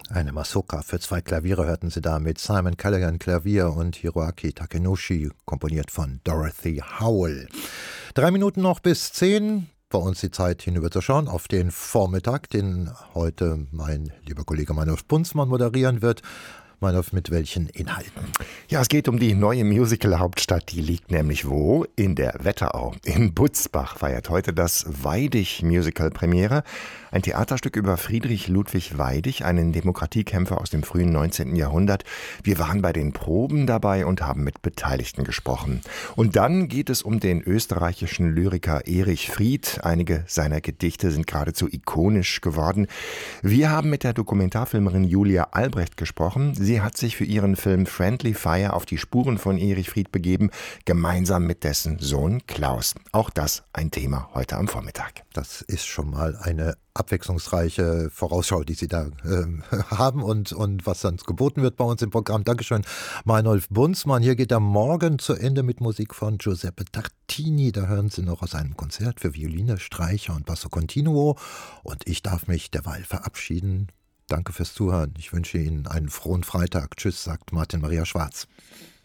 Eine Masoka für 2 Klaviere hörten Sie da mit Simon Callaghan Klavier und Hiroaki Takenoshi, komponiert von Dorothy Howell. 3 Minuten noch bis 10. Bei uns die Zeit hinüber zu schauen auf den Vormittag, den heute mein lieber Kollege Meinolf Bunzmann moderieren wird. Meinolf, mit welchen Inhalten? Ja, es geht um die neue Musical-Hauptstadt. Die liegt nämlich wo? In der Wetterau. In Butzbach feiert heute das Weidig-Musical-Premiere. Ein Theaterstück über Friedrich Ludwig Weidig, einen Demokratiekämpfer aus dem frühen 19. Jahrhundert. Wir waren bei den Proben dabei und haben mit Beteiligten gesprochen. Und dann geht es um den österreichischen Lyriker Erich Fried. Einige seiner Gedichte sind geradezu ikonisch geworden. Wir haben mit der Dokumentarfilmerin Julia Albrecht gesprochen. Sie hat sich für ihren Film Friendly Fire auf die Spuren von Erich Fried begeben, gemeinsam mit dessen Sohn Klaus. Auch das ein Thema heute am Vormittag. Das ist schon mal eine abwechslungsreiche Vorausschau, die Sie da haben und was dann geboten wird bei uns im Programm. Dankeschön, Meinolf Bunzmann. Hier geht er morgen zu Ende mit Musik von Giuseppe Tartini. Da hören Sie noch aus einem Konzert für Violine, Streicher und Basso Continuo. Und ich darf mich derweil verabschieden. Danke fürs Zuhören. Ich wünsche Ihnen einen frohen Freitag. Tschüss, sagt Martin Maria Schwarz.